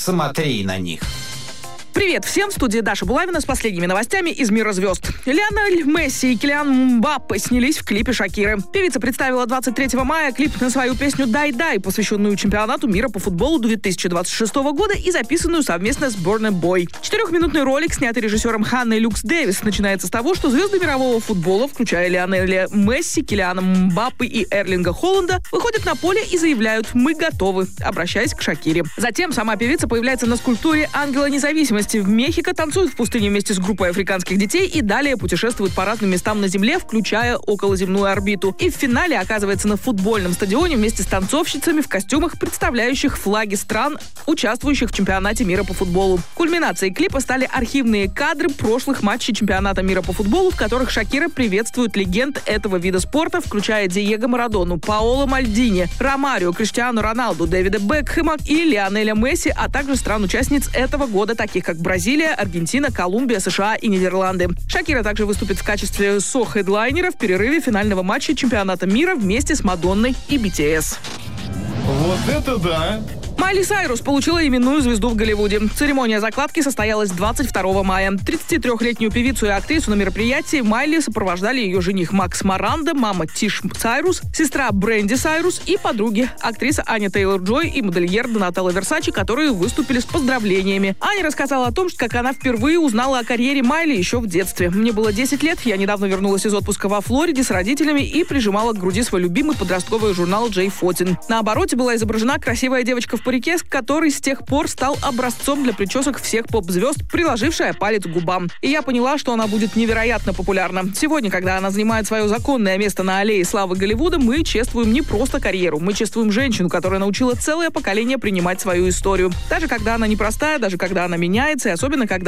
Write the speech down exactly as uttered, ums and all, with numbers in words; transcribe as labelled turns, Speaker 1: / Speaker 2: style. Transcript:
Speaker 1: Смотри на них.
Speaker 2: Привет всем, в студии Даша Булавина с последними новостями из мира звезд. Лионель Месси и Килиан Мбаппе снялись в клипе Шакиры. Певица представила двадцать третьего мая клип на свою песню «Дай-дай», посвященную чемпионату мира по футболу две тысячи двадцать шестого года и записанную совместно с Burna Boy. Четырехминутный ролик, снятый режиссером Ханной Люкс Дэвис, начинается с того, что звезды мирового футбола, включая Лионеля Месси, Килиана Мбаппе и Эрлинга Холланда, выходят на поле и заявляют «Мы готовы», обращаясь к Шакире. Затем сама певица появляется на скульптуре «Ангела независимости» в Мехико, танцует в пустыне вместе с группой африканских детей и далее путешествует по разным местам на Земле, включая околоземную орбиту. И в финале оказывается на футбольном стадионе вместе с танцовщицами в костюмах, представляющих флаги стран, участвующих в чемпионате мира по футболу. Кульминацией клипа стали архивные кадры прошлых матчей чемпионата мира по футболу, в которых Шакира приветствует легенд этого вида спорта, включая Диего Марадону, Паоло Мальдини, Ромарио, Криштиану Роналду, Дэвида Бекхэма и Лионеля Месси, а также стран-участниц этого года, таких как Бразилия, Аргентина, Колумбия, США и Нидерланды. Шакира также выступит в качестве со-хедлайнера в перерыве финального матча чемпионата мира вместе с Мадонной и би ти эс.
Speaker 3: Вот это да!
Speaker 2: Майли Сайрус получила именную звезду в Голливуде. Церемония закладки состоялась двадцать второго мая. тридцатитрёхлетнюю певицу и актрису на мероприятии Майли сопровождали ее жених Макс Морандо, мама Тиш Сайрус, сестра Бренди Сайрус и подруги, актриса Аня Тейлор-Джой и модельер Донателла Версачи, которые выступили с поздравлениями. Аня рассказала о том, что как она впервые узнала о карьере Майли еще в детстве. «Мне было десять лет, я недавно вернулась из отпуска во Флориде с родителями и прижимала к груди свой любимый подростковый журнал Джей Фотин. На обороте была изображена красивая девочка в парике, который с тех пор стал образцом для причесок всех поп-звезд, приложившая палец к губам. И я поняла, что она будет невероятно популярна. Сегодня, когда она занимает свое законное место на аллее славы Голливуда, мы чествуем не просто карьеру, мы чествуем женщину, которая научила целое поколение принимать свою историю. Даже когда она непростая, даже когда она меняется, и особенно когда